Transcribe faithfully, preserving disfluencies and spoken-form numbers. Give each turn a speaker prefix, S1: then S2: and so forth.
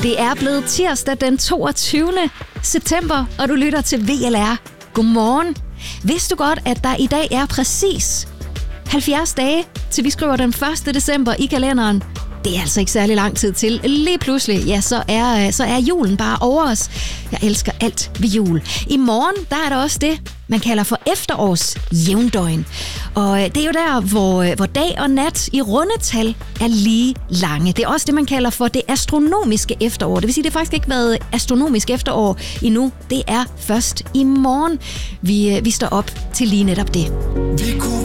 S1: Det er blevet tirsdag den toogtyvende september, og du lytter til V L R. Godmorgen. Vidste du godt, at der i dag er præcis halvfjerds dage, til vi skriver den første december i kalenderen? Det er altså ikke særlig lang tid til. Lige pludselig, ja, så er, så er julen bare over os. Jeg elsker alt ved jul. I morgen, der er der også det, man kalder for efterårs jævndøgn. Og det er jo der, hvor, hvor dag og nat i rundetal er lige lange. Det er også det, man kalder for det astronomiske efterår. Det vil sige, det har faktisk ikke været astronomisk efterår endnu. Det er først i morgen, vi, vi står op til lige netop det.
S2: Vi kunne